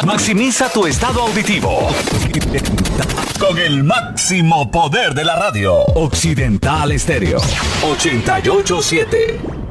Maximiza tu estado auditivo con el máximo poder de la radio. Occidental Estéreo 88.7.